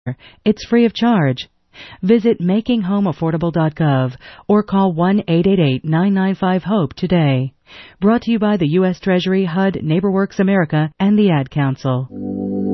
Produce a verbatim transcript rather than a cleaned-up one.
It's free of charge. Visit making home affordable dot gov or call one eight eight eight, nine nine five, HOPE today. Brought to you by the U S Treasury, H U D, NeighborWorks America, and the Ad Council.